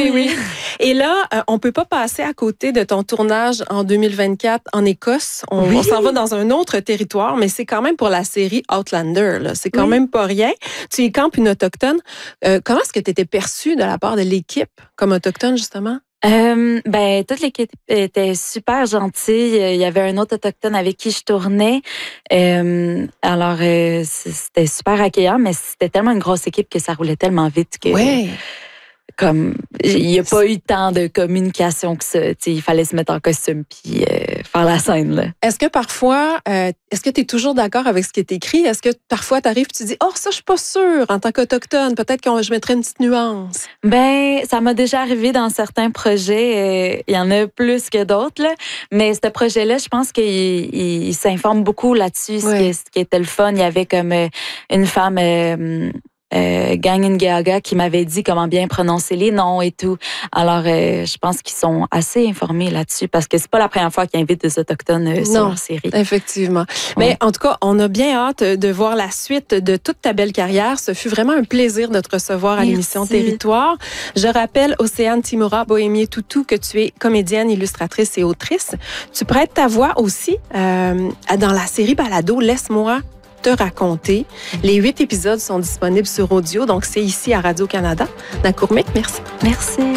oui. Et là, on peut pas passer à côté de ton tournage en 2024 en Écosse. On s'en va dans un autre territoire, mais c'est quand même pour la série Outlander. Là. C'est quand même pas rien. Tu y campes une autochtone. Comment est-ce que tu étais perçue de la part de l'équipe comme autochtone, justement? Toute l'équipe était super gentille. Il y avait un autre autochtone avec qui je tournais. Alors, c'était super accueillant, mais c'était tellement une grosse équipe que ça roulait tellement vite que... Ouais. Comme il n'y a pas eu tant de communication que ça. Il fallait se mettre en costume puis faire la scène. Là. Est-ce que parfois, est-ce que tu es toujours d'accord avec ce qui est écrit? Est-ce que parfois tu arrives et tu dis, oh, ça, je suis pas sûre en tant qu'autochtone, peut-être que je mettrais une petite nuance? Ça m'a déjà arrivé dans certains projets. Il y en a plus que d'autres, là. Mais ce projet-là, je pense qu'il s'informe beaucoup là-dessus. Ce qui était le fun, il y avait comme une femme... Gangingaga qui m'avait dit comment bien prononcer les noms et tout. Alors, je pense qu'ils sont assez informés là-dessus parce que c'est pas la première fois qu'ils invitent des Autochtones sur leur série. Effectivement. Mais en tout cas, on a bien hâte de voir la suite de toute ta belle carrière. Ce fut vraiment un plaisir de te recevoir à l'émission Territoire. Je rappelle, Océane Timura Bohémier-Toutou, que tu es comédienne, illustratrice et autrice. Tu prêtes ta voix aussi dans la série Balado Laisse-moi te raconter. Les 8 épisodes sont disponibles sur audio, donc c'est ici à Radio-Canada. Nakourmik, merci. Merci.